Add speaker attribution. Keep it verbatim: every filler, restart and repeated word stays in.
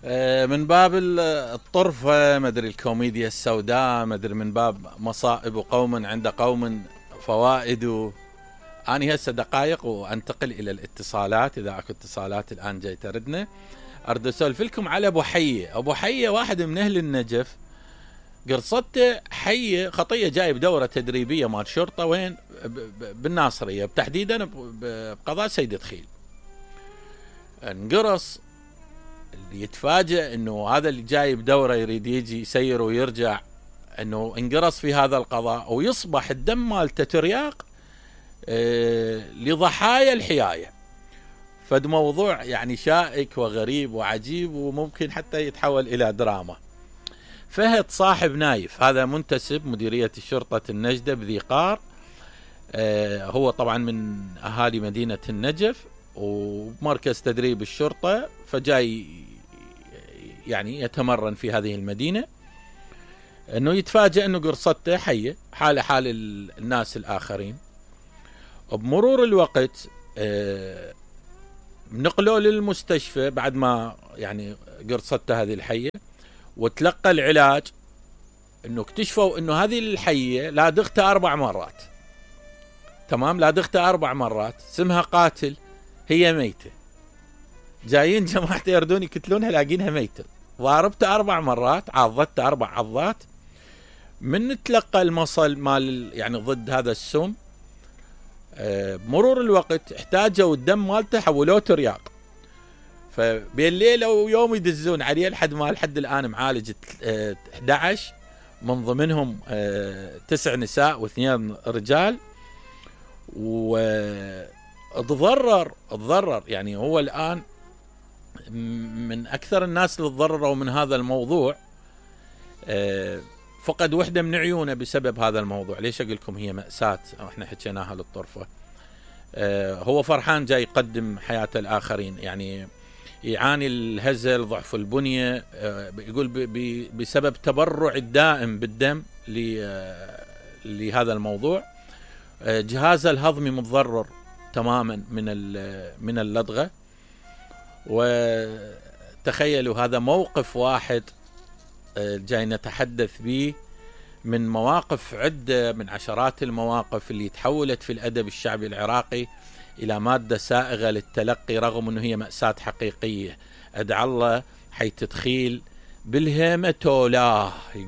Speaker 1: آه، من باب ال- الطرفة، مدري الكوميديا السوداء، مدري من باب مصائب قوم عند قوم فوائد. أنا هسه دقائق وأنتقل إلى الاتصالات، إذا أكو اتصالات الآن جاي تردنا. أرد أسولف لكم على أبو حية. أبو حية واحد من أهل النجف، قرصته حية خطية، جايب دورة تدريبية مال شرطة وين ب- ب- بالناصرية، تحديدا بقضاء سيد دخيل. انقرص، اللي يتفاجئ انه هذا اللي جايب دورة يريد يجي يسير ويرجع، انه انقرص في هذا القضاء ويصبح الدم مالته ترياق آه لضحايا الحياية. فد موضوع يعني شائك وغريب وعجيب، وممكن حتى يتحول الى دراما. فهد صاحب نايف، هذا منتسب مديرية الشرطة النجدة بذي قار. آه هو طبعا من اهالي مدينة النجف ومركز تدريب الشرطة، فجاي يعني يتمرن في هذه المدينة. انه يتفاجأ انه قرصته حية حال حال الناس الاخرين. بمرور الوقت آه نقلوا للمستشفى بعد ما يعني قرصته هذه الحية، وتلقى العلاج. انه اكتشفوا انه هذه الحية لادغتها اربع مرات. تمام، لادغتها اربع مرات، اسمها قاتل، هي ميتة. جايين جماعة يردون يقتلونها لاقينها ميتة، ضاربتها اربع مرات، عضتها اربع عضات. من تلقى المصل مال يعني ضد هذا السم، آه بمرور الوقت احتاجوا الدم مالته حولوه ترياق. فبين ليلة ويوم يدزون عليه لحد ما لحد الآن معالج آه احد عشر، من ضمنهم آه تسع نساء واثنين رجال. وتضرر تضرر يعني هو الآن من أكثر الناس اللي تضرروا من هذا الموضوع. آه فقد وحدة من عيونه بسبب هذا الموضوع. ليش أقول لكم هي مأساة، احنا حكيناها للطرفة. آه هو فرحان جاي يقدم حياة الآخرين، يعني يعاني الهزل، ضعف البنية، آه يقول بسبب تبرع الدائم بالدم لهذا الموضوع. آه جهازه الهضمي متضرر تماما من من اللدغة. وتخيلوا هذا موقف واحد جاي نتحدث به من مواقف عدة، من عشرات المواقف اللي تحولت في الأدب الشعبي العراقي إلى مادة سائغة للتلقي، رغم أنه هي مأساة حقيقية. أدعى الله حيث تدخيل بالهيمة تولاه.